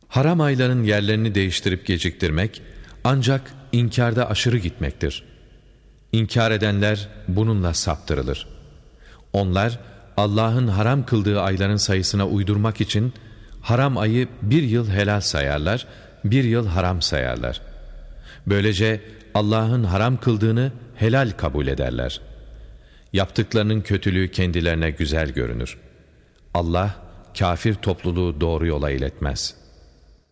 Haram ayların yerlerini değiştirip geciktirmek ancak inkarda aşırı gitmektir. İnkar edenler bununla saptırılır. Onlar Allah'ın haram kıldığı ayların sayısına uydurmak için haram ayı bir yıl helal sayarlar, bir yıl haram sayarlar. Böylece Allah'ın haram kıldığını helal kabul ederler. Yaptıklarının kötülüğü kendilerine güzel görünür. Allah kafir topluluğu doğru yola iletmez.